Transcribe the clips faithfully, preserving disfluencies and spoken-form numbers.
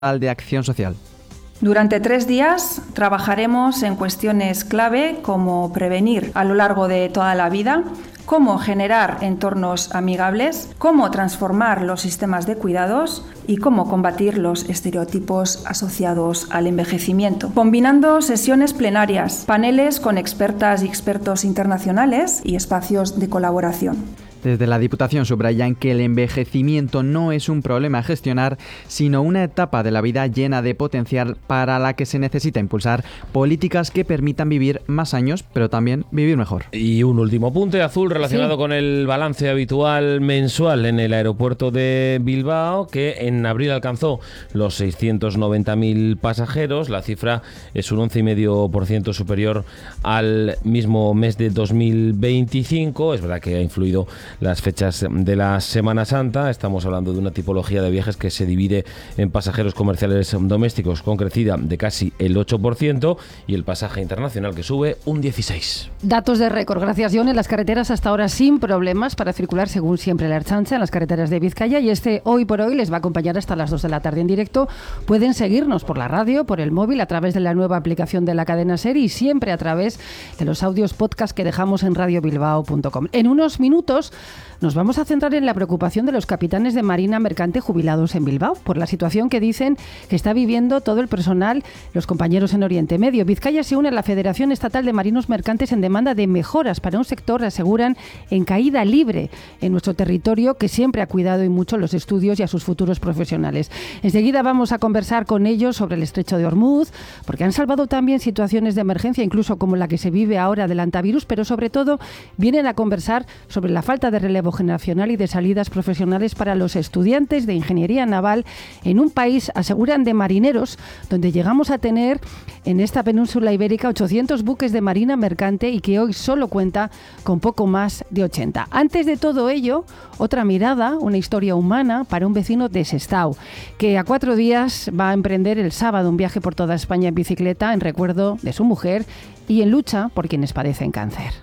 de Acción Social. Durante tres días trabajaremos en cuestiones clave como prevenir a lo largo de toda la vida, cómo generar entornos amigables, cómo transformar los sistemas de cuidados y cómo combatir los estereotipos asociados al envejecimiento, combinando sesiones plenarias, paneles con expertas y expertos internacionales y espacios de colaboración. Desde la Diputación subrayan que el envejecimiento no es un problema a gestionar, sino una etapa de la vida llena de potencial para la que se necesita impulsar políticas que permitan vivir más años, pero también vivir mejor. Y un último apunte azul relacionado sí. con el balance habitual mensual en el aeropuerto de Bilbao, que en abril alcanzó los seiscientos noventa mil pasajeros. La cifra es un once coma cinco por ciento superior al mismo mes de dos mil veinticinco. Es verdad que ha influido las fechas de la Semana Santa. Estamos hablando de una tipología de viajes que se divide en pasajeros comerciales domésticos con crecida de casi el ocho por ciento y el pasaje internacional que sube un dieciséis por ciento. Datos de récord. Gracias, John. En las carreteras hasta ahora sin problemas para circular, según siempre la Ertzaintza, en las carreteras de Vizcaya, y este Hoy por Hoy les va a acompañar hasta las dos de la tarde en directo. Pueden seguirnos por la radio, por el móvil, a través de la nueva aplicación de la cadena SER y siempre a través de los audios podcast que dejamos en radio bilbao punto com. En unos minutos nos vamos a centrar en la preocupación de los capitanes de marina mercante jubilados en Bilbao por la situación que dicen que está viviendo todo el personal, los compañeros en Oriente Medio. Vizcaya se une a la Federación Estatal de Marinos Mercantes en demanda de mejoras para un sector, aseguran, en caída libre en nuestro territorio, que siempre ha cuidado y mucho los estudios y a sus futuros profesionales. Enseguida vamos a conversar con ellos sobre el estrecho de Ormuz, porque han salvado también situaciones de emergencia, incluso como la que se vive ahora del antivirus, pero sobre todo vienen a conversar sobre la falta de relevo generacional y de salidas profesionales para los estudiantes de ingeniería naval en un país, aseguran, de marineros, donde llegamos a tener en esta península ibérica ochocientos buques de marina mercante y que hoy solo cuenta con poco más de ochenta. Antes de todo ello, otra mirada, una historia humana para un vecino de Sestao, que a cuatro días va a emprender el sábado un viaje por toda España en bicicleta en recuerdo de su mujer y en lucha por quienes padecen cáncer.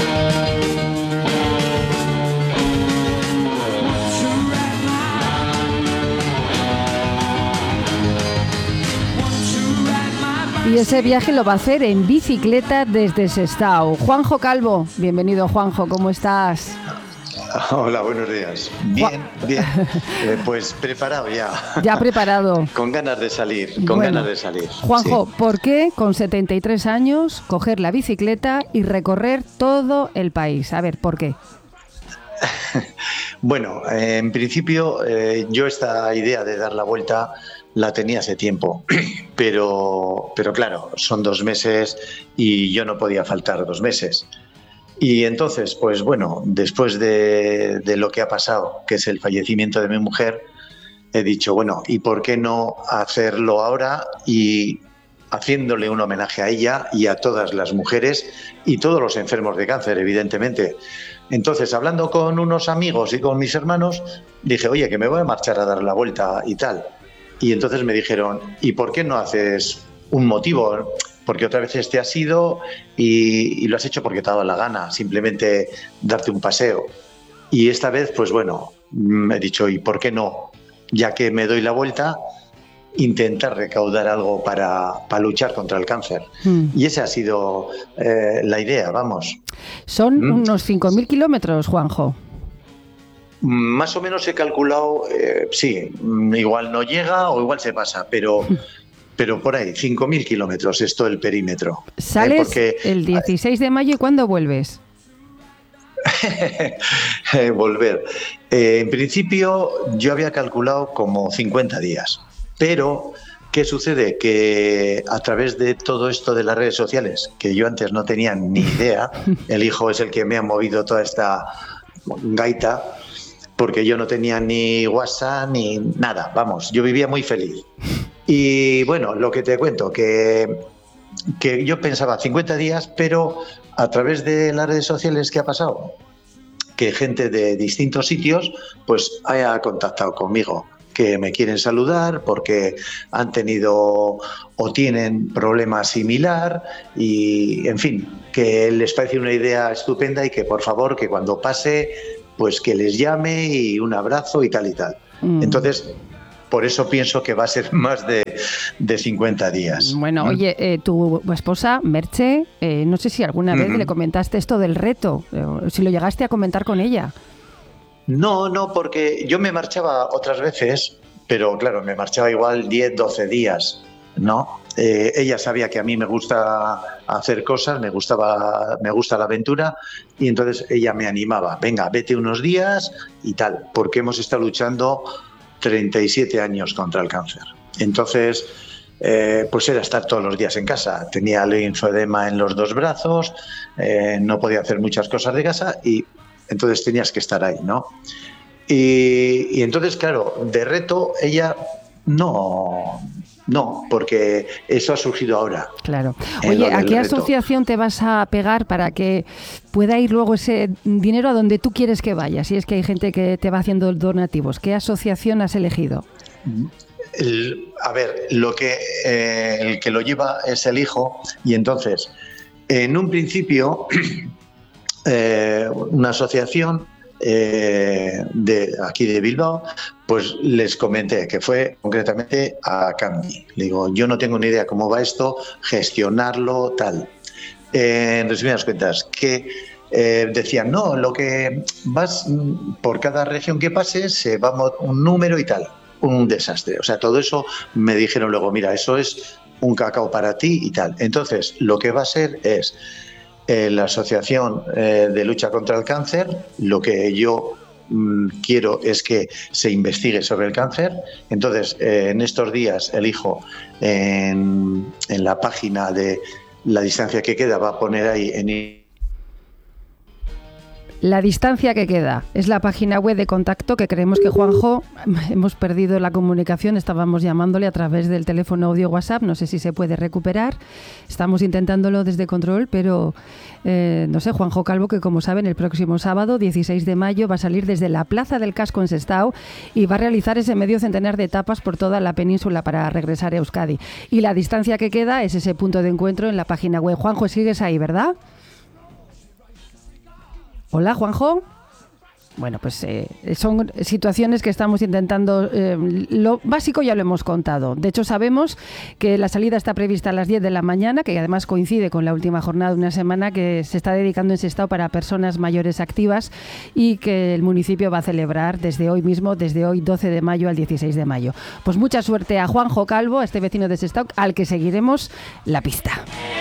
Y ese viaje lo va a hacer en bicicleta desde Sestao. Juanjo Calvo, bienvenido, Juanjo, ¿cómo estás? Hola, buenos días. Bien, bien. Eh, pues preparado ya. Ya preparado. Con ganas de salir, con bueno, ganas de salir. Juanjo, sí. ¿Por qué con setenta y tres años coger la bicicleta y recorrer todo el país? A ver, ¿por qué? Bueno, eh, en principio eh, yo esta idea de dar la vuelta la tenía hace tiempo, pero, pero claro, son dos meses y yo no podía faltar dos meses. Y entonces, pues bueno, después de, de lo que ha pasado, que es el fallecimiento de mi mujer, he dicho, bueno, ¿y por qué no hacerlo ahora y haciéndole un homenaje a ella y a todas las mujeres y todos los enfermos de cáncer, evidentemente? Entonces, hablando con unos amigos y con mis hermanos, dije, oye, que me voy a marchar a dar la vuelta y tal. Y entonces me dijeron, ¿y por qué no haces un motivo? Porque otras veces te has ido y, y lo has hecho porque te ha dado la gana, simplemente darte un paseo. Y esta vez, pues bueno, me he dicho, ¿y por qué no? Ya que me doy la vuelta, intentar recaudar algo para, para luchar contra el cáncer. Mm. Y esa ha sido eh, la idea, vamos. Son ¿Mm? unos cinco mil kilómetros, Juanjo. Más o menos he calculado, eh, sí, igual no llega o igual se pasa, pero, pero por ahí, cinco mil kilómetros es todo el perímetro. ¿Sales eh, porque, el dieciséis de mayo y cuándo vuelves? Volver. Eh, en principio yo había calculado como cincuenta días, pero ¿qué sucede? Que a través de todo esto de las redes sociales, que yo antes no tenía ni idea, el hijo es el que me ha movido toda esta gaita, porque yo no tenía ni WhatsApp ni nada, vamos, yo vivía muy feliz. Y bueno, lo que te cuento, que, que yo pensaba cincuenta días, pero a través de las redes sociales, ¿qué ha pasado? Que gente de distintos sitios pues haya contactado conmigo, que me quieren saludar porque han tenido o tienen problema similar y, en fin, que les parece una idea estupenda y que por favor, que cuando pase, pues que les llame y un abrazo y tal y tal. Mm. Entonces, por eso pienso que va a ser más de, de cincuenta días. Bueno, ¿Mm? oye, eh, tu esposa, Merche, eh, no sé si alguna vez uh-huh. le comentaste esto del reto, eh, si lo llegaste a comentar con ella. No, no, porque yo me marchaba otras veces, pero claro, me marchaba igual diez, doce días, ¿no? Eh, ella sabía que a mí me gusta hacer cosas, me gustaba, me gusta la aventura, y entonces ella me animaba, venga, vete unos días y tal, porque hemos estado luchando treinta y siete años contra el cáncer. Entonces, eh, pues era estar todos los días en casa. Tenía linfedema en los dos brazos, eh, no podía hacer muchas cosas de casa y entonces tenías que estar ahí, ¿no? Y, y entonces, claro, de reto ella no... No, porque eso ha surgido ahora. Claro. Oye, ¿a qué reto. asociación te vas a pegar para que pueda ir luego ese dinero a donde tú quieres que vaya? Si es que hay gente que te va haciendo donativos. ¿Qué asociación has elegido? El, a ver, lo que eh, el que lo lleva es el hijo, y entonces, en un principio, eh, una asociación eh, de aquí de Bilbao, pues les comenté que fue concretamente a Candy. Le digo, yo no tengo ni idea cómo va esto, gestionarlo, tal. Eh, en resumidas cuentas, que eh, decían, no, lo que vas por cada región que pases, se va un número y tal. Un desastre. O sea, todo eso me dijeron luego, mira, eso es un cacao para ti y tal. Entonces, lo que va a ser es eh, la Asociación eh, de Lucha contra el Cáncer. Lo que yo quiero es que se investigue sobre el cáncer. Entonces, eh, en estos días el hijo en, en la página de La Distancia que Queda va a poner ahí en... La Distancia que Queda es la página web de contacto que creemos que Juanjo, hemos perdido la comunicación, estábamos llamándole a través del teléfono audio WhatsApp, no sé si se puede recuperar, estamos intentándolo desde control, pero eh, no sé, Juanjo Calvo, que como saben el próximo sábado, dieciséis de mayo, va a salir desde la Plaza del Casco en Sestao y va a realizar ese medio centenar de etapas por toda la península para regresar a Euskadi. Y La Distancia que Queda es ese punto de encuentro en la página web. Juanjo, sigues ahí, ¿verdad? Hola, Juanjo. Bueno, pues eh, son situaciones que estamos intentando, eh, lo básico ya lo hemos contado. De hecho, sabemos que la salida está prevista a las diez de la mañana, que además coincide con la última jornada de una semana que se está dedicando en Sestao para personas mayores activas y que el municipio va a celebrar desde hoy mismo, desde hoy doce de mayo al dieciséis de mayo. Pues mucha suerte a Juanjo Calvo, a este vecino de Sestao, al que seguiremos la pista.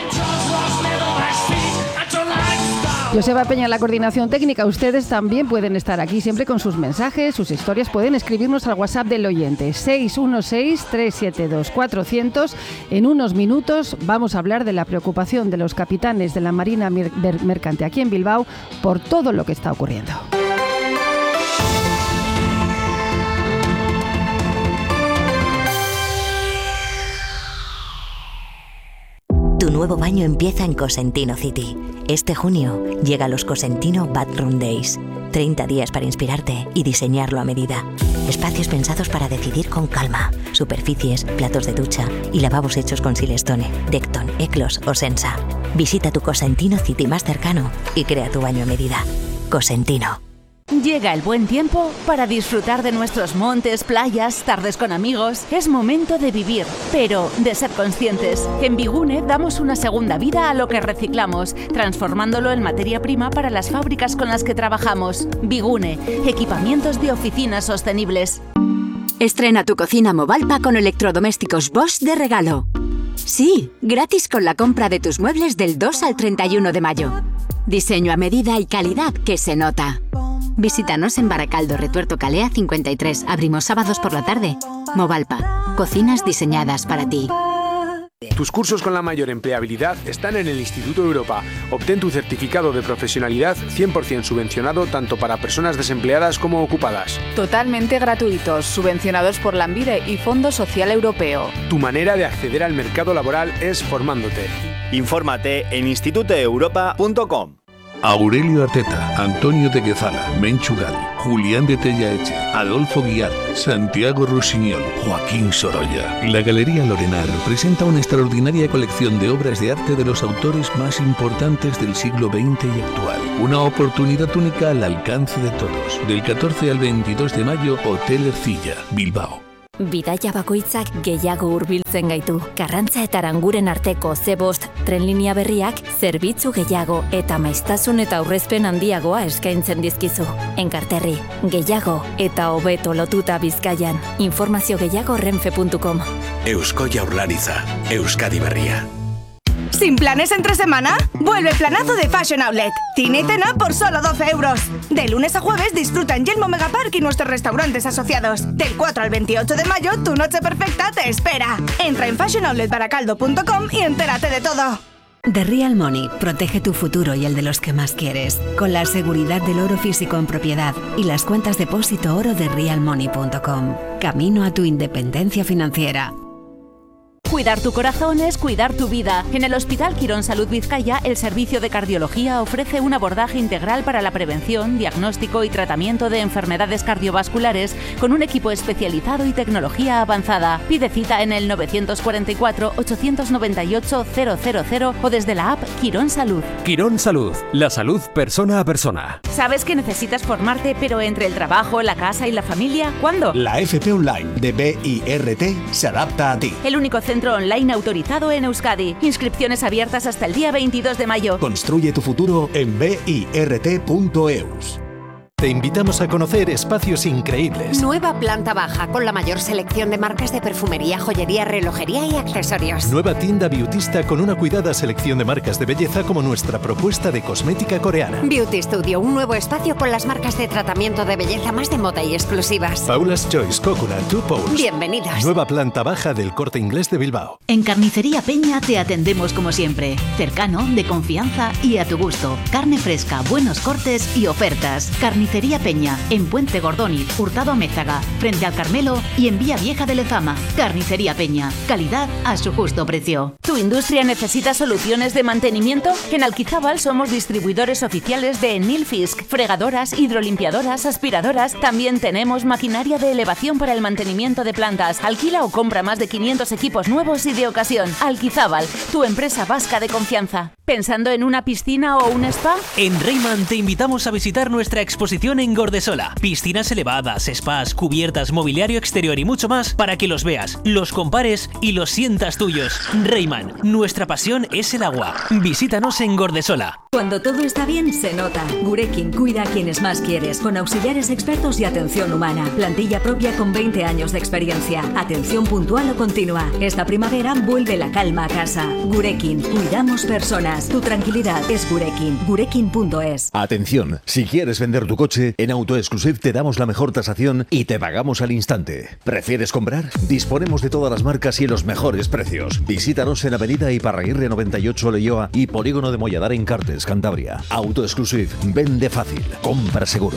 Joseba Peña, la coordinación técnica. Ustedes también pueden estar aquí siempre con sus mensajes, sus historias. Pueden escribirnos al WhatsApp del oyente seis uno seis, tres siete dos, cuatro cero cero. En unos minutos vamos a hablar de la preocupación de los capitanes de la Marina Mercante aquí en Bilbao por todo lo que está ocurriendo. Tu nuevo baño empieza en Cosentino City. Este junio llega los Cosentino Bathroom Days. treinta días para inspirarte y diseñarlo a medida. Espacios pensados para decidir con calma. Superficies, platos de ducha y lavabos hechos con Silestone, Decton, Eclos o Sensa. Visita tu Cosentino City más cercano y crea tu baño a medida. Cosentino. Llega el buen tiempo para disfrutar de nuestros montes, playas, tardes con amigos. Es momento de vivir, pero de ser conscientes. En Bigune damos una segunda vida a lo que reciclamos, transformándolo en materia prima para las fábricas con las que trabajamos. Bigune, equipamientos de oficinas sostenibles. Estrena tu cocina Movalpa con electrodomésticos Bosch de regalo. Sí, gratis con la compra de tus muebles del dos al treinta y uno de mayo. Diseño a medida y calidad que se nota. Visítanos en Baracaldo, Retuerto Calea cincuenta y tres. Abrimos sábados por la tarde. Movalpa. Cocinas diseñadas para ti. Tus cursos con la mayor empleabilidad están en el Instituto Europa. Obtén tu certificado de profesionalidad cien por ciento subvencionado tanto para personas desempleadas como ocupadas. Totalmente gratuitos, subvencionados por Lanbide y Fondo Social Europeo. Tu manera de acceder al mercado laboral es formándote. Infórmate en instituto europa punto com. Aurelio Arteta, Antonio de Guezala, Menchu Gali, Julián de Tellaeche, Adolfo Guiar, Santiago Rusiñol, Joaquín Sorolla. La Galería Lorenar presenta una extraordinaria colección de obras de arte de los autores más importantes del siglo veinte y actual. Una oportunidad única al alcance de todos. Del catorce al veintidós de mayo, Hotel Ercilla, Bilbao. Bidaia bakoitzak gehiago hurbiltzen gaitu. Karrantza eta Aranguren arteko ze bost tren linea berriak zerbitzu gehiago eta maiztasun eta aurrezpen handiagoa eskaintzen dizkizu. Enkarterri, gehiago eta hobeto lotuta Bizkaian. Informazio gehiago renfe puntu com. Eusko Jaurlaritza, Euskadi Berria. ¿Sin planes entre semana? Vuelve el planazo de Fashion Outlet. Cine y cena por solo doce euros. De lunes a jueves disfruta en Yelmo Megapark y nuestros restaurantes asociados. Del cuatro al veintiocho de mayo, tu noche perfecta te espera. Entra en fashion outlet baracaldo punto com y entérate de todo. The Real Money protege tu futuro y el de los que más quieres, con la seguridad del oro físico en propiedad y las cuentas depósito oro de real money punto com. Camino a tu independencia financiera. Cuidar tu corazón es cuidar tu vida. En el Hospital Quirón Salud Vizcaya, el servicio de cardiología ofrece un abordaje integral para la prevención, diagnóstico y tratamiento de enfermedades cardiovasculares con un equipo especializado y tecnología avanzada. Pide cita en el nueve cuatro cuatro, ocho nueve ocho, cero cero cero o desde la app Quirón Salud. Quirón Salud, la salud persona a persona. ¿Sabes que necesitas formarte, pero entre el trabajo, la casa y la familia, cuándo? La F P Online de B I R T se adapta a ti. El único centro online autorizado en Euskadi. Inscripciones abiertas hasta el día veintidós de mayo. Construye tu futuro en b i r t punto e u s. Te invitamos a conocer espacios increíbles. Nueva planta baja con la mayor selección de marcas de perfumería, joyería, relojería y accesorios. Nueva tienda beautista con una cuidada selección de marcas de belleza como nuestra propuesta de cosmética coreana. Beauty Studio, un nuevo espacio con las marcas de tratamiento de belleza más de moda y exclusivas. Paula's Choice Coconut Two Poles. Bienvenidos. Nueva planta baja del Corte Inglés de Bilbao. En Carnicería Peña te atendemos como siempre. Cercano, de confianza y a tu gusto. Carne fresca, buenos cortes y ofertas. Carnicería Peña, en Puente Gordóniz, Hurtado Amézaga, frente al Carmelo y en Vía Vieja de Lezama. Carnicería Peña, calidad a su justo precio. ¿Tu industria necesita soluciones de mantenimiento? En Alquizábal somos distribuidores oficiales de Nilfisk, fregadoras, hidrolimpiadoras, aspiradoras. También tenemos maquinaria de elevación para el mantenimiento de plantas. Alquila o compra más de quinientos equipos nuevos y de ocasión. Alquizábal, tu empresa vasca de confianza. ¿Pensando en una piscina o un spa? En Reiman te invitamos a visitar nuestra exposición en Gordesola. Piscinas elevadas, spas, cubiertas, mobiliario exterior y mucho más para que los veas, los compares y los sientas tuyos. Reiman, nuestra pasión es el agua. Visítanos en Gordesola. Cuando todo está bien, se nota. Gurekin cuida a quienes más quieres, con auxiliares expertos y atención humana. Plantilla propia con veinte años de experiencia. Atención puntual o continua. Esta primavera vuelve la calma a casa. Gurekin, cuidamos personas. Tu tranquilidad es Gurekin. Gurekin punto es. Atención, si quieres vender tu coche, en AutoExclusive te damos la mejor tasación y te pagamos al instante. ¿Prefieres comprar? Disponemos de todas las marcas y los mejores precios. Visítanos en Avenida Iparraguirre noventa y ocho Leioa y Polígono de Molladar en Cartes, Cantabria. AutoExclusive, vende fácil, compra seguro.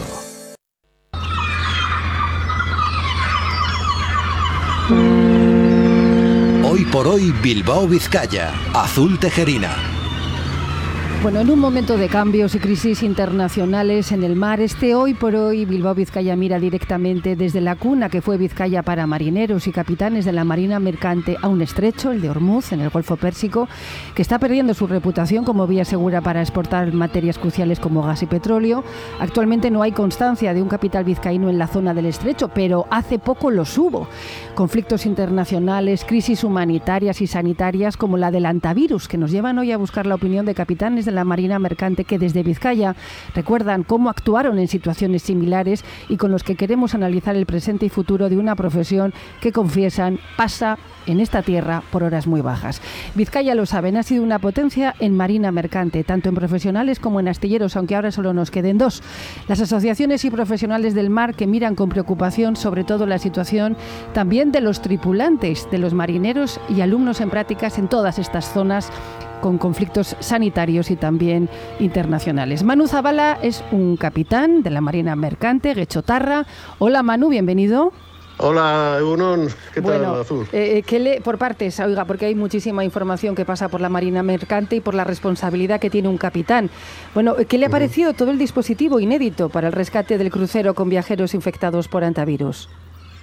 Hoy por hoy Bilbao Vizcaya, Azul Tejerina. Bueno, en un momento de cambios y crisis internacionales en el mar, este Hoy por Hoy Bilbao Vizcaya mira directamente desde la cuna que fue Vizcaya para marineros y capitanes de la Marina Mercante a un estrecho, el de Ormuz, en el Golfo Pérsico, que está perdiendo su reputación como vía segura para exportar materias cruciales como gas y petróleo. Actualmente no hay constancia de un capital vizcaíno en la zona del estrecho, pero hace poco los hubo. Conflictos internacionales, crisis humanitarias y sanitarias como la del antivirus, que nos llevan hoy a buscar la opinión de capitanes de la Marina Mercante que desde Vizcaya recuerdan cómo actuaron en situaciones similares y con los que queremos analizar el presente y futuro de una profesión que, confiesan, pasa en esta tierra por horas muy bajas. Vizcaya, lo saben, ha sido una potencia en Marina Mercante, tanto en profesionales como en astilleros, aunque ahora solo nos queden dos. Las asociaciones y profesionales del mar que miran con preocupación sobre todo la situación también de los tripulantes, de los marineros y alumnos en prácticas en todas estas zonas con conflictos sanitarios y también internacionales. Manu Zabala es un capitán de la Marina Mercante, Guechotarra. Hola Manu, bienvenido. Hola, Egunon, ¿qué bueno, tal, Azul? Eh, ¿qué le, por partes, oiga, porque hay muchísima información que pasa por la Marina Mercante y por la responsabilidad que tiene un capitán. Bueno, ¿qué le ha parecido todo el dispositivo inédito para el rescate del crucero con viajeros infectados por antivirus?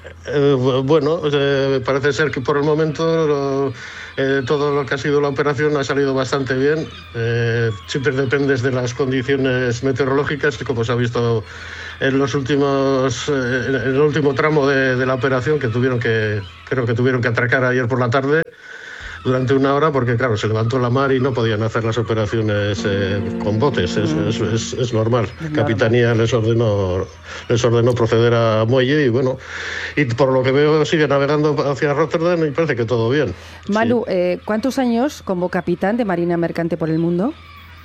Eh, bueno, eh, parece ser que por el momento lo, eh, todo lo que ha sido la operación ha salido bastante bien. Eh, siempre dependes de las condiciones meteorológicas, como se ha visto en los últimos, eh, en el último tramo de, de la operación, que tuvieron que, creo que tuvieron que atracar ayer por la tarde durante una hora, porque claro, se levantó la mar y no podían hacer las operaciones eh, con botes, es, es, es, es normal. Es Capitanía normal. les ordenó les ordenó proceder a muelle y bueno, y por lo que veo sigue navegando hacia Rotterdam y parece que todo bien. Manu, sí. eh, ¿cuántos años como capitán de Marina Mercante por el mundo?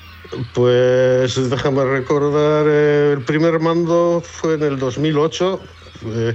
Pues déjame recordar, eh, el primer mando fue en el dos mil ocho. Eh,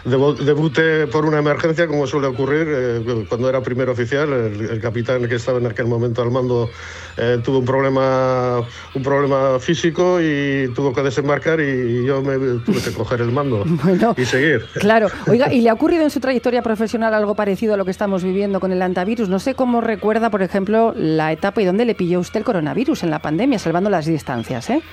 debuté por una emergencia, como suele ocurrir eh, cuando era primer oficial. El, el capitán que estaba en aquel momento al mando eh, tuvo un problema un problema físico y tuvo que desembarcar y yo me tuve que coger el mando bueno, y seguir. Claro. Oiga, ¿y le ha ocurrido en su trayectoria profesional algo parecido a lo que estamos viviendo con el hantavirus? No sé cómo recuerda, por ejemplo, la etapa y dónde le pilló usted el coronavirus en la pandemia, salvando las distancias, ¿eh?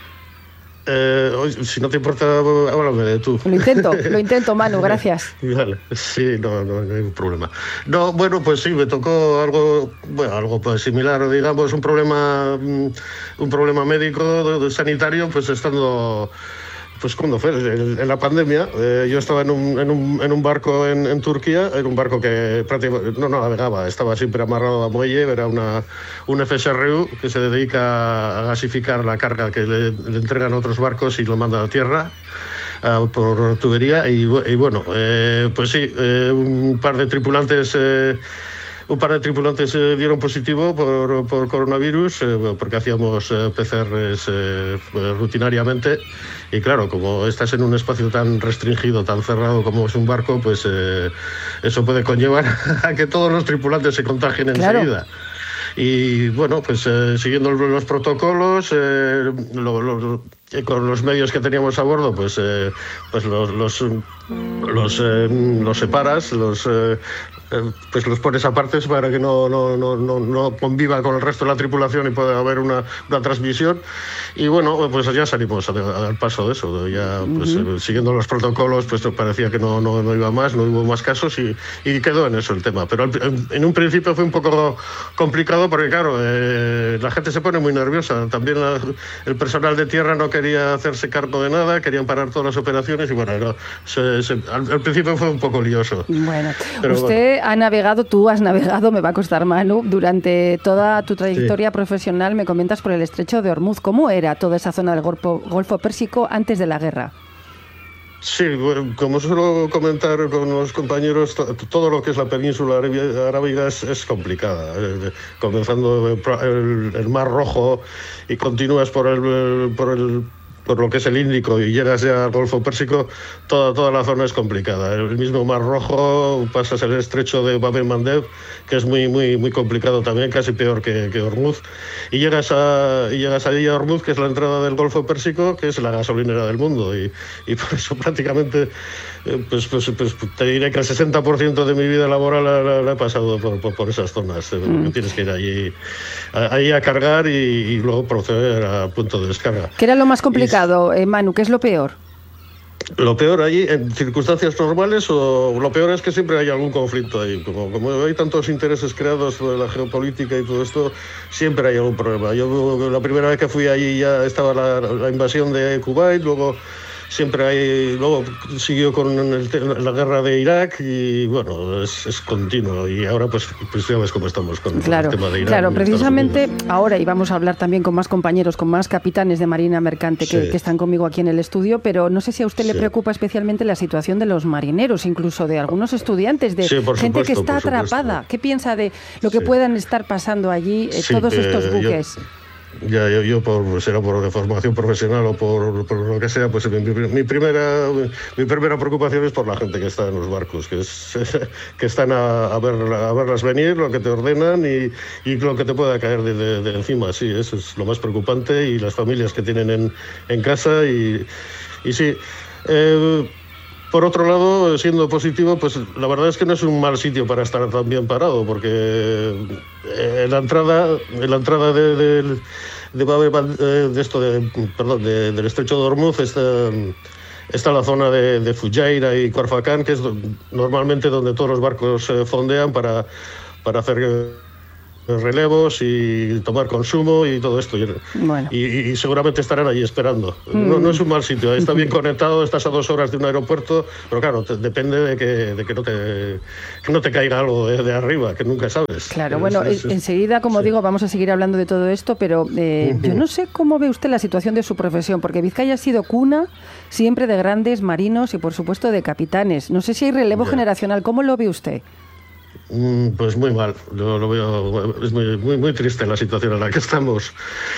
Eh, si no te importa, háblame de tú. Lo intento, lo intento, Manu, gracias. Vale, sí, no, no, no hay problema. No, bueno, pues sí, me tocó algo, bueno, algo pues similar, digamos, un problema, un problema médico, sanitario, pues estando, pues cuando fue, en la pandemia, eh, yo estaba en un, en un, en un barco en, en Turquía, en un barco que prácticamente no, no navegaba, estaba siempre amarrado a muelle, era una, un F S R U que se dedica a gasificar la carga que le, le entregan otros barcos y lo manda a tierra uh, por tubería y, y bueno, eh, pues sí, eh, un par de tripulantes... Eh, Un par de tripulantes eh, dieron positivo por, por coronavirus eh, porque hacíamos eh, P C Rs eh, rutinariamente y claro, como estás en un espacio tan restringido, tan cerrado como es un barco, pues eh, eso puede conllevar a que todos los tripulantes se contagien claro. enseguida. Y bueno, pues eh, siguiendo los protocolos, eh, lo, lo, con los medios que teníamos a bordo, pues, eh, pues los, los, los, eh, los separas, los... Eh, pues los pones aparte para que no, no, no, no, no conviva con el resto de la tripulación y pueda haber una, una transmisión. Y bueno, pues ya salimos al, al paso de eso. Ya pues, uh-huh. eh, siguiendo los protocolos, pues parecía que no, no, no iba más, no hubo más casos y, y quedó en eso el tema. Pero en, en un principio fue un poco complicado porque, claro, eh, la gente se pone muy nerviosa. También la, el personal de tierra no quería hacerse cargo de nada, querían parar todas las operaciones y bueno, no, se, se, al, al principio fue un poco lioso. Bueno, Pero, usted... bueno. Ha navegado, tú has navegado, me va a costar, Manu, durante toda tu trayectoria sí. profesional, me comentas por el estrecho de Hormuz. ¿Cómo era toda esa zona del Golfo, Golfo Pérsico antes de la guerra? Sí, bueno, como suelo comentar con los compañeros, to, todo lo que es la península arábiga es, es complicada. Eh, comenzando el, el Mar Rojo y continúas por el... Por el por lo que es el Índico y llegas ya al Golfo Pérsico, toda, toda la zona es complicada. El mismo Mar Rojo, pasas el estrecho de Bab el-Mandeb, que es muy muy muy complicado también, casi peor que, que Hormuz, y llegas a y llegas ahí a Hormuz, que es la entrada del Golfo Pérsico, que es la gasolinera del mundo, y, y por eso prácticamente eh, pues, pues, pues te diré que el sesenta por ciento de mi vida laboral la, la, la he pasado por, por, por esas zonas. Eh, mm. Tienes que ir allí a, ahí a cargar y, y luego proceder al punto de descarga. ¿Qué era lo más complicado? Eh, Manu, ¿qué es lo peor? Lo peor allí, en circunstancias normales, o lo peor es que siempre hay algún conflicto ahí. Como, como hay tantos intereses creados por la geopolítica y todo esto, siempre hay algún problema. Yo la primera vez que fui allí ya estaba la, la invasión de Kuwait, luego siempre hay, luego siguió con el, la guerra de Irak y bueno, es, es continuo y ahora pues, pues ya ves cómo estamos con, claro, con el tema de Irak. Claro, precisamente ahora, y vamos a hablar también con más compañeros, con más capitanes de Marina Mercante que, sí. que están conmigo aquí en el estudio, pero no sé si a usted sí. le preocupa especialmente la situación de los marineros, incluso de algunos estudiantes, de sí, gente supuesto, que está atrapada. ¿Qué piensa de lo que sí. puedan estar pasando allí, eh, sí, todos estos buques? Yo... Ya, yo, yo por, será por formación profesional o por, por lo que sea, pues mi, mi, primera, mi primera preocupación es por la gente que está en los barcos, que, es, que están a, a, ver, a verlas venir, lo que te ordenan y, y lo que te pueda caer de, de, de encima. Sí, eso es lo más preocupante y las familias que tienen en, en casa y, y sí... Eh, Por otro lado, siendo positivo, pues la verdad es que no es un mal sitio para estar tan bien parado, porque en la entrada, en la entrada de, de, de, de esto, de, perdón, de, del estrecho de Hormuz está, está la zona de, de Fujairah y Corfacán, que es do, normalmente donde todos los barcos eh, fondean para, para hacer eh, relevos y tomar consumo y todo esto. Bueno. Y, y seguramente estarán allí esperando. Mm. No, no es un mal sitio, está bien conectado, estás a dos horas de un aeropuerto, pero claro, te, depende de, que, de que, no te, que no te caiga algo de, de arriba, que nunca sabes. Claro, bueno, es, es, enseguida, como sí. digo, vamos a seguir hablando de todo esto, pero eh, uh-huh. yo no sé cómo ve usted la situación de su profesión, porque Vizcaya ha sido cuna siempre de grandes marinos y, por supuesto, de capitanes. No sé si hay relevo yeah. generacional. ¿Cómo lo ve usted? Pues muy mal, yo lo veo, es muy, muy, muy triste la situación en la que estamos.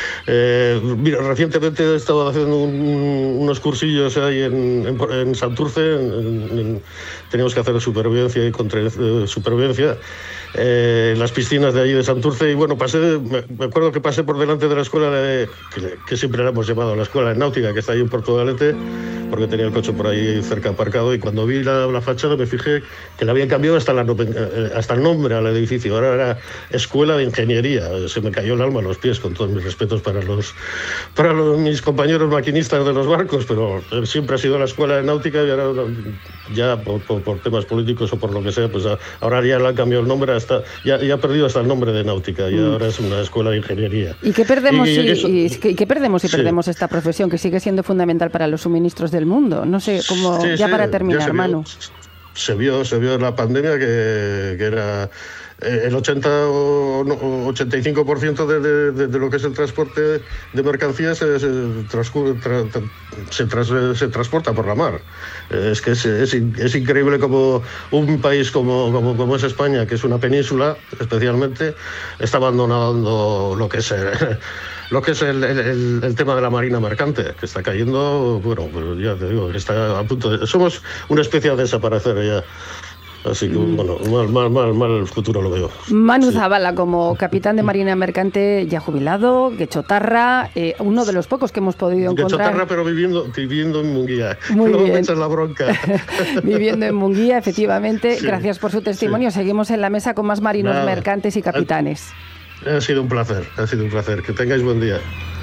Eh, mira, recientemente he estado haciendo un, unos cursillos ahí en, en, en Santurce, en, en, teníamos que hacer supervivencia y contra eh, supervivencia eh, en las piscinas de allí de Santurce, y bueno, pasé, me, me acuerdo que pasé por delante de la escuela de, que, que siempre la hemos llamado la escuela de náutica, que está ahí en Puerto de Alete, porque tenía el coche por ahí cerca aparcado, y cuando vi la, la fachada me fijé que le habían cambiado hasta, la, hasta el nombre al edificio, ahora era Escuela de Ingeniería. Se me cayó el alma a los pies, con todos mis respetos para los para los, mis compañeros maquinistas de los barcos, pero siempre ha sido la Escuela de Náutica, y ahora ya por, por, por temas políticos o por lo que sea, pues ahora ya le han cambiado el nombre, hasta ya, ya ha perdido hasta el nombre de náutica, y mm. ahora es una escuela de ingeniería. ¿Y qué perdemos, y, y, eso, y, y, ¿qué perdemos si sí. perdemos esta profesión, que sigue siendo fundamental para los suministros del mundo? No sé, cómo sí, ya sí, para terminar, Manu. Se vio, se vio en la pandemia que, que era el ochenta o ochenta y cinco por ciento de, de, de lo que es el transporte de mercancías se, se, transcur, tra, se, tras, se transporta por la mar. Es que es, es, es increíble como un país como, como, como es España, que es una península especialmente, está abandonando lo que es el, lo que es el, el, el tema de la marina mercante, que está cayendo, bueno, pues ya te digo, está a punto de... Somos una especie de desaparecer ya. Así que, bueno, mal, mal, mal, mal futuro lo veo. Manu sí. Zavala, como capitán de Marina Mercante, ya jubilado, Guechotarra, eh, uno de los pocos que hemos podido encontrar. Guechotarra, pero viviendo, viviendo en Munguía. Muy no bien. me echas la bronca. Viviendo en Munguía, efectivamente. Sí. Gracias por su testimonio. Sí. Seguimos en la mesa con más marinos Nada. mercantes y capitanes. Ha, ha sido un placer, ha sido un placer. Que tengáis buen día.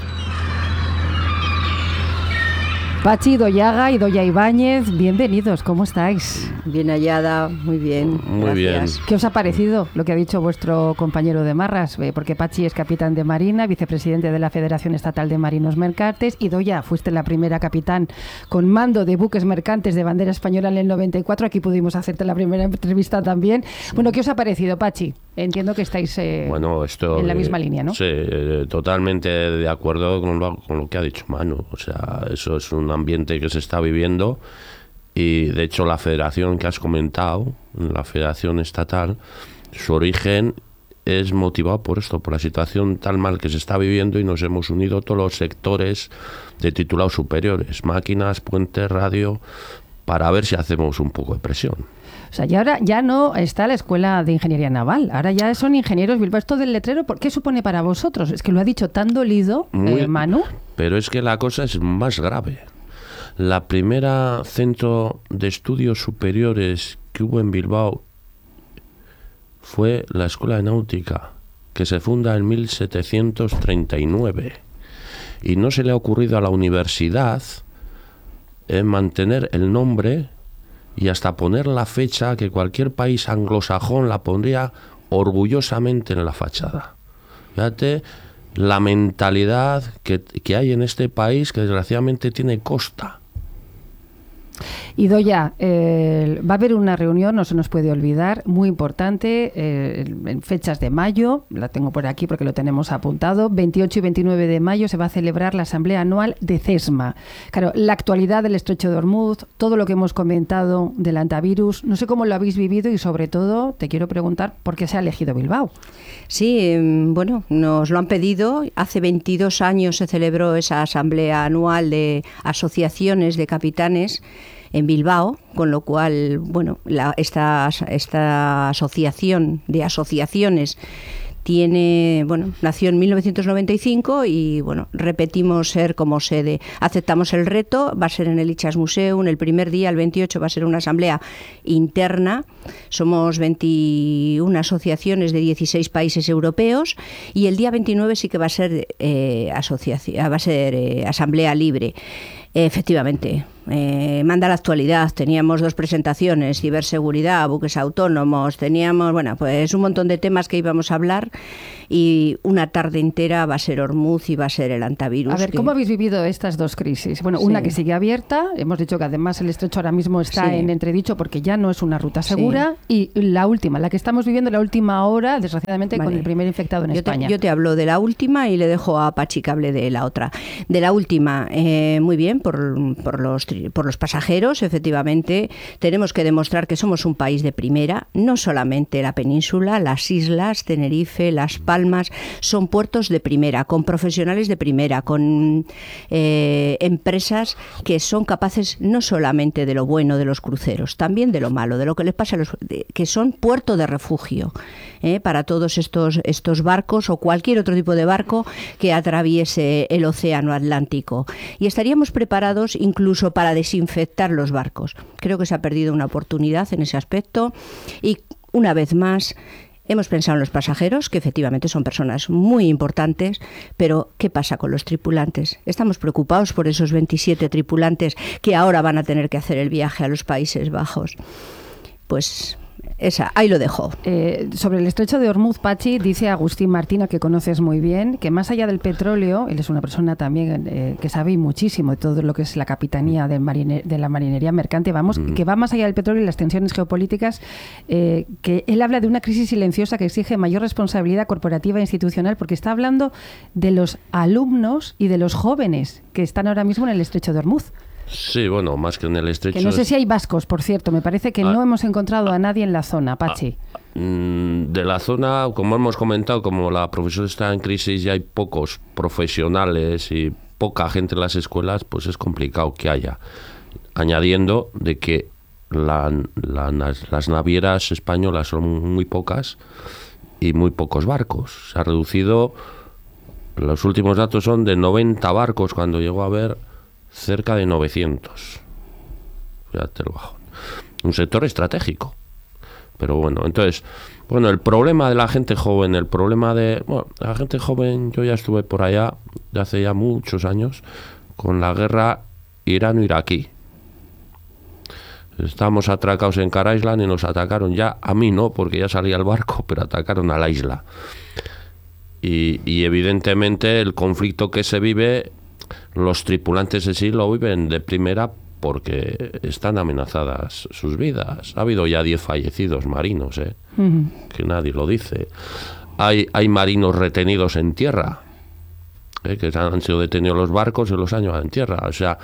Pachi, Doyaga y Doya Ibáñez, bienvenidos, ¿cómo estáis? Bien hallada, muy bien. Muy gracias. bien. ¿Qué os ha parecido lo que ha dicho vuestro compañero de Marras? Porque Pachi es capitán de Marina, vicepresidente de la Federación Estatal de Marinos Mercantes, y Doya, fuiste la primera capitán con mando de buques mercantes de bandera española en el noventa y cuatro, aquí pudimos hacerte la primera entrevista también. Bueno, ¿qué os ha parecido, Pachi? Entiendo que estáis eh, bueno, esto, en la misma eh, línea, ¿no? Sí, eh, totalmente de acuerdo con lo, con lo que ha dicho Manu. O sea, eso es un ambiente que se está viviendo, y de hecho la federación que has comentado, la federación estatal, su origen es motivado por esto, por la situación tan mal que se está viviendo, y nos hemos unido todos los sectores de titulados superiores, máquinas, puentes, radio, para ver si hacemos un poco de presión. O sea, y ahora ya no está la Escuela de Ingeniería Naval, ahora ya son ingenieros Bilbao. Esto del letrero, ¿qué supone para vosotros? Es que lo ha dicho tan dolido, Muy, eh, Manu. Pero es que la cosa es más grave. La primera centro de estudios superiores que hubo en Bilbao fue la Escuela de Náutica, que se funda en mil setecientos treinta y nueve. Y no se le ha ocurrido a la universidad eh, mantener el nombre y hasta poner la fecha, que cualquier país anglosajón la pondría orgullosamente en la fachada. Fíjate la mentalidad que, que hay en este país, que desgraciadamente tiene costa. Y Doya, eh, va a haber una reunión, no se nos puede olvidar, muy importante, eh, en fechas de mayo, la tengo por aquí porque lo tenemos apuntado, veintiocho y veintinueve de mayo se va a celebrar la Asamblea Anual de CESMA. Claro, la actualidad del Estrecho de Hormuz, todo lo que hemos comentado del antivirus, no sé cómo lo habéis vivido, y sobre todo te quiero preguntar por qué se ha elegido Bilbao. Sí, bueno, nos lo han pedido. Hace veintidós años se celebró esa Asamblea Anual de Asociaciones de Capitanes en Bilbao, con lo cual, bueno, la, esta, esta asociación de asociaciones tiene, bueno, nació en mil novecientos noventa y cinco y, bueno, repetimos ser como sede. Aceptamos el reto, va a ser en el Itxasmuseum, el primer día, el veintiocho, va a ser una asamblea interna. Somos veintiuna asociaciones de dieciséis países europeos, y el día veintinueve sí que va a ser, eh, asociación, va a ser eh, asamblea libre. Efectivamente. Eh, manda la actualidad, teníamos dos presentaciones, ciberseguridad, buques autónomos, teníamos, bueno, pues un montón de temas que íbamos a hablar y una tarde entera va a ser Hormuz y va a ser el antivirus. A ver, que... ¿cómo habéis vivido estas dos crisis? Bueno, sí. Una que sigue abierta, hemos dicho que además el estrecho ahora mismo está sí. en entredicho porque ya no es una ruta segura, sí. y la última, la que estamos viviendo la última hora, desgraciadamente, vale. con el primer infectado en yo España. Te, yo te hablo de la última y le dejo a Pachi que hable de la otra. De la última, eh, muy bien, por, por los por los pasajeros, efectivamente, tenemos que demostrar que somos un país de primera, no solamente la península, las islas, Tenerife, Las Palmas, son puertos de primera, con profesionales de primera, con eh, empresas que son capaces no solamente de lo bueno de los cruceros, también de lo malo, de lo que les pasa a los que son puerto de refugio eh, para todos estos, estos barcos o cualquier otro tipo de barco que atraviese el océano Atlántico. Y estaríamos preparados incluso para desinfectar los barcos. Creo que se ha perdido una oportunidad en ese aspecto y una vez más hemos pensado en los pasajeros, que efectivamente son personas muy importantes, pero ¿qué pasa con los tripulantes? Estamos preocupados por esos veintisiete tripulantes que ahora van a tener que hacer el viaje a los Países Bajos. Pues... Esa, ahí lo dejo. Eh, sobre el estrecho de Hormuz, Pachi, dice Agustín Martina, que conoces muy bien, que más allá del petróleo, él es una persona también eh, que sabe muchísimo de todo lo que es la capitanía de, marine, de la marinería mercante, vamos, mm. que va más allá del petróleo y las tensiones geopolíticas, eh, que él habla de una crisis silenciosa que exige mayor responsabilidad corporativa e institucional, porque está hablando de los alumnos y de los jóvenes que están ahora mismo en el estrecho de Hormuz. Sí, bueno, más que en el estrecho... Que no sé si hay vascos, por cierto, me parece que ah, no hemos encontrado a nadie en la zona, Pachi. Ah, de la zona, como hemos comentado, como la profesión está en crisis y hay pocos profesionales y poca gente en las escuelas, pues es complicado que haya. Añadiendo de que la, la, las navieras españolas son muy pocas y muy pocos barcos. Se ha reducido, los últimos datos son de noventa barcos cuando llegó a haber cerca de novecientos. Fíjate el bajón. Un sector estratégico. Pero bueno, entonces, bueno, el problema de la gente joven, el problema de... Bueno, la gente joven, yo ya estuve por allá de hace ya muchos años con la guerra irano-iraquí. Estábamos atracados en Car Island y nos atacaron ya, a mí no, porque ya salía el barco, pero atacaron a la isla. Y, y evidentemente el conflicto que se vive... Los tripulantes de sí lo viven de primera porque están amenazadas sus vidas. Ha habido ya diez fallecidos marinos, ¿eh? Uh-huh. Que nadie lo dice. Hay, hay marinos retenidos en tierra, ¿eh? Que han sido detenidos los barcos y los han llevado en tierra. O sea,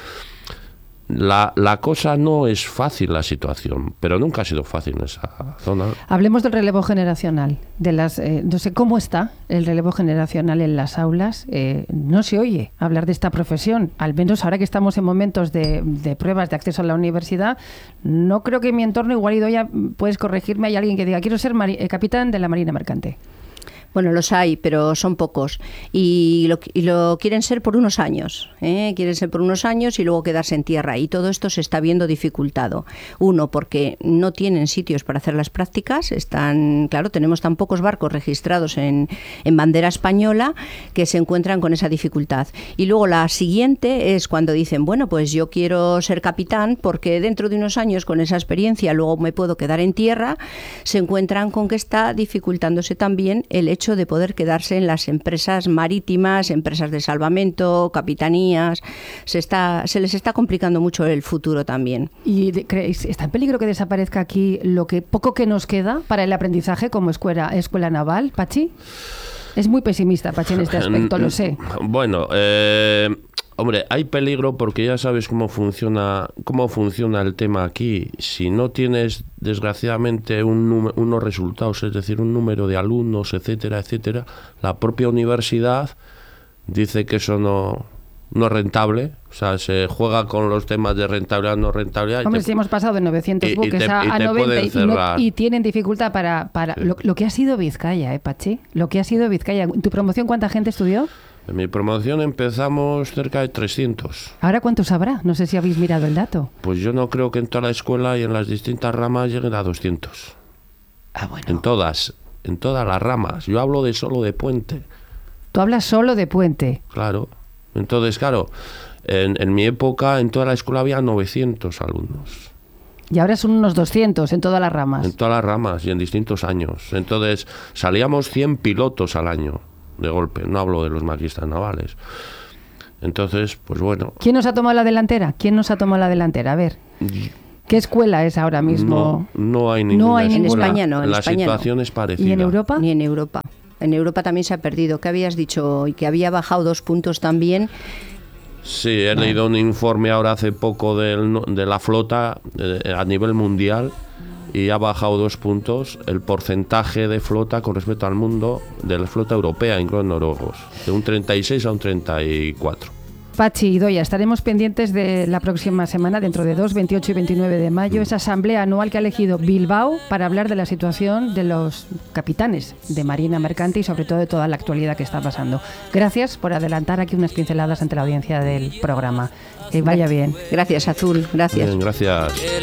la, la cosa no es fácil, la situación, pero nunca ha sido fácil en esa zona. Hablemos del relevo generacional. De las, eh, no sé cómo está el relevo generacional en las aulas. Eh, no se oye hablar de esta profesión, al menos ahora que estamos en momentos de, de pruebas de acceso a la universidad. No creo que en mi entorno, igual Idoia, puedes corregirme, hay alguien que diga quiero ser mari- eh, capitán de la Marina Mercante. Bueno, los hay, pero son pocos. Y lo, y lo quieren ser por unos años. ¿eh? Quieren ser por unos años y luego quedarse en tierra. Y todo esto se está viendo dificultado. Uno, porque no tienen sitios para hacer las prácticas. Están, claro, tenemos tan pocos barcos registrados en, en bandera española que se encuentran con esa dificultad. Y luego la siguiente es cuando dicen, bueno, pues yo quiero ser capitán porque dentro de unos años con esa experiencia luego me puedo quedar en tierra. Se encuentran con que está dificultándose también el hecho de poder quedarse en las empresas marítimas, empresas de salvamento, capitanías. Se está, se les está complicando mucho el futuro también. ¿Y de, creéis, está en peligro que desaparezca aquí lo que poco que nos queda para el aprendizaje como escuela, escuela naval, Pachi? Es muy pesimista, Pachi, en este aspecto, lo sé. Bueno, eh, hombre, hay peligro porque ya sabes cómo funciona cómo funciona el tema aquí. Si no tienes, desgraciadamente, un número, unos resultados, es decir, un número de alumnos, etcétera, etcétera, la propia universidad dice que eso no, no es rentable. O sea, se juega con los temas de rentabilidad, no rentabilidad. Hombre, te, si hemos pasado de novecientos y, buques y te, a, a noventa y, no, y tienen dificultad para... para sí. lo, lo que ha sido Vizcaya, ¿eh, Pachi? Lo que ha sido Vizcaya. ¿En tu promoción cuánta gente estudió? En mi promoción empezamos cerca de trescientos. ¿Ahora cuántos habrá? No sé si habéis mirado el dato. Pues yo no creo que en toda la escuela y en las distintas ramas lleguen a doscientos. Ah, bueno. En todas, en todas las ramas. Yo hablo de solo de puente. Tú hablas solo de puente. Claro. Entonces, claro... En, en mi época, en toda la escuela había novecientos alumnos. Y ahora son unos doscientos en todas las ramas. En todas las ramas y en distintos años. Entonces, salíamos cien pilotos al año, de golpe. No hablo de los maquistas navales. Entonces, pues bueno. ¿Quién nos ha tomado la delantera? ¿Quién nos ha tomado la delantera? A ver. ¿Qué escuela es ahora mismo? No, no hay ninguna no hay escuela. En España no. En la España situación no. es parecida. ¿Y en Europa? Ni en Europa. En Europa también se ha perdido. ¿Qué habías dicho? Y que había bajado dos puntos también. Sí, he leído un informe ahora hace poco del, de la flota eh, a nivel mundial y ha bajado dos puntos el porcentaje de flota con respecto al mundo de la flota europea, incluso noruegos, de un treinta y seis a un treinta y cuatro. Pachi y Doya, estaremos pendientes de la próxima semana, dentro de dos, veintiocho y veintinueve de mayo, esa asamblea anual que ha elegido Bilbao para hablar de la situación de los capitanes de Marina Mercante y sobre todo de toda la actualidad que está pasando. Gracias por adelantar aquí unas pinceladas ante la audiencia del programa. Que vaya bien. Gracias, Azul. Gracias. Bien, gracias.